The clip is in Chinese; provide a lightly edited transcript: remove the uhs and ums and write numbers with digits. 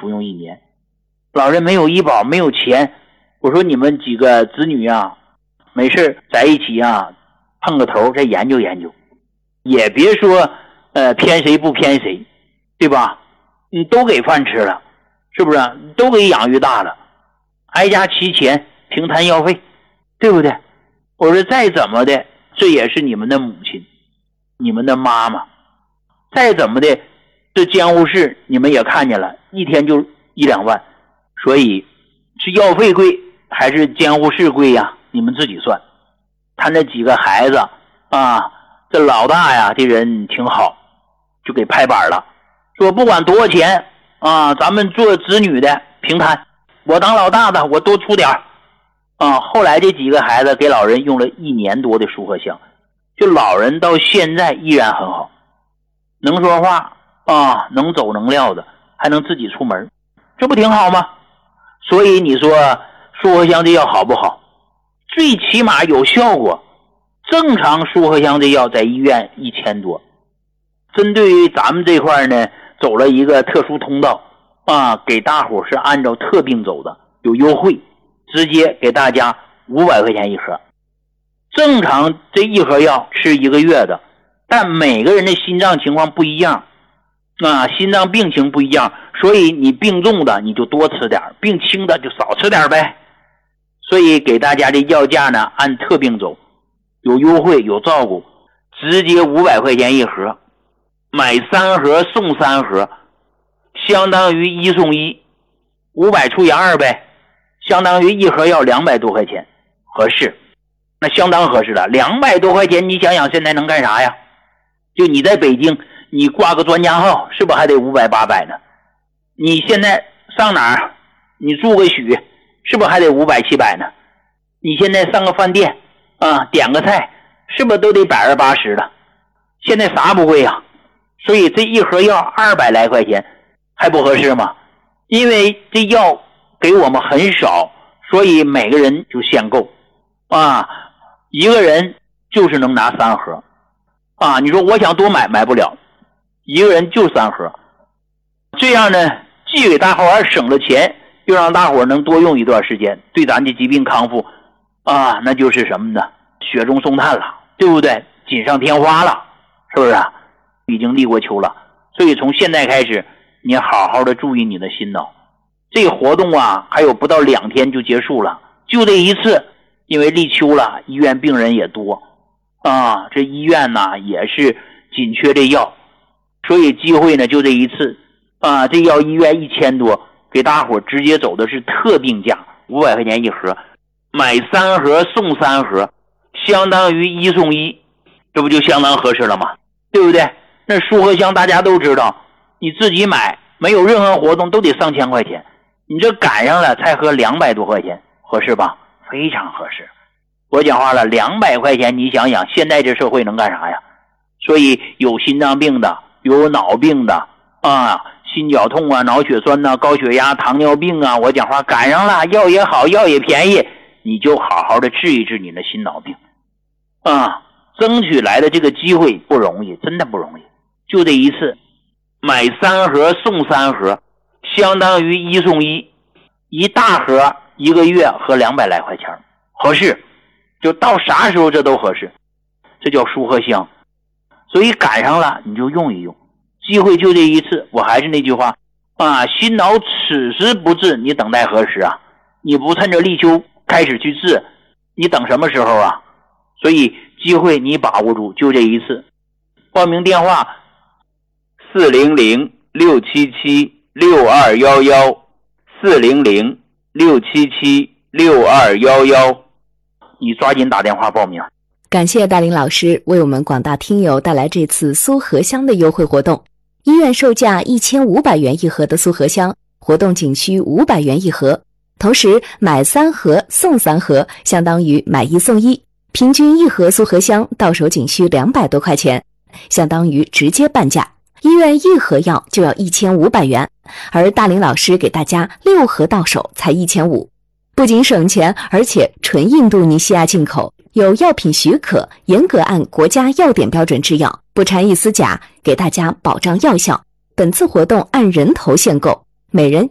服用1年。老人没有医保，没有钱，我说你们几个子女啊，没事在一起啊，碰个头再研究研究，也别说偏谁不偏谁，对吧？你都给饭吃了，是不是？都给养育大了，挨家齐钱，平摊药费，对不对？我说再怎么的，这也是你们的母亲，你们的妈妈，再怎么的，这监护室你们也看见了，一天就1-2万，所以是药费贵还是监护室贵呀？你们自己算。他那几个孩子啊，这老大呀，这人挺好，就给拍板了，说不管多少钱啊，咱们做子女的平摊，我当老大的我多出点啊。后来这几个孩子给老人用了1年多的舒和香，就老人到现在依然很好，能说话啊，能走能撂的，还能自己出门，这不挺好吗？所以你说舒和香这药好不好？最起码有效果。正常舒和香这药在医院1000多，针对于咱们这块呢，走了一个特殊通道啊，给大伙是按照特病走的，有优惠，直接给大家500块钱一盒。正常这一盒药吃1个月的，但每个人的心脏情况不一样啊，心脏病情不一样，所以你病重的你就多吃点，病轻的就少吃点呗。所以给大家的药价呢按特病走，有优惠有照顾，直接500块钱一盒，买3盒送3盒，相当于1送1，500除以2呗，相当于一盒药200多块钱，合适，那相当合适了。200多块钱，你想想现在能干啥呀？就你在北京，你挂个专家号，是不是还得500、800呢？你现在上哪儿？你住个许，是不是还得500、700呢？你现在上个饭店啊，点个菜，是不是都得120、80的？现在啥不贵呀？所以这一盒药200来块钱，还不合适吗？因为这药给我们很少，所以每个人就限购啊，一个人就是能拿3盒啊。你说我想多买买不了，一个人就3盒，这样呢，既给大伙儿省了钱，又让大伙儿能多用一段时间，对咱的疾病康复啊，那就是什么呢？雪中送炭了，对不对？锦上添花了，是不是啊？已经立过秋了，所以从现在开始，你好好的注意你的心脑。这个活动啊，还有不到2天就结束了，就这一次，因为立秋了，医院病人也多啊，这医院呢也是紧缺这药，所以机会呢就这一次啊，这药医院1000多，给大伙直接走的是特病价，500块钱一盒，买3盒送3盒，相当于1送1，这不就相当合适了吗？对不对？那舒和香大家都知道，你自己买没有任何活动都得上千块钱，你这赶上了才喝200多块钱，合适吧？非常合适。我讲话了，200块钱你想想现在这社会能干啥呀？所以有心脏病的，有脑病的啊，心绞痛啊，脑血栓啊，高血压，糖尿病啊，我讲话赶上了，药也好，药也便宜，你就好好的治一治你的心脑病啊，争取来的这个机会不容易，真的不容易。就这一次买3盒送3盒，相当于1送1，一大盒1个月合200来块钱，合适，就到啥时候这都合适，这叫舒和香。所以赶上了你就用一用，机会就这一次。我还是那句话啊，心脑此时不治，你等待何时啊？你不趁着立秋开始去治，你等什么时候啊？所以机会你把握住，就这一次。报名电话400-677-6211 400-677-6211，你抓紧打电话报名。 感谢大林老师为我们广大听友带来这次苏和香的优惠活动。医院售价1500元一盒的苏和香，活动仅需500元一盒，同时买3盒送3盒，相当于买1送1，平均一盒苏和香到手仅需200多块钱，相当于直接半价。医院一盒药就要1500元，而大林老师给大家6盒到手才1500，不仅省钱，而且纯印度尼西亚进口，有药品许可，严格按国家药典标准制药，不掺一丝假，给大家保障药效。本次活动按人头限购，每人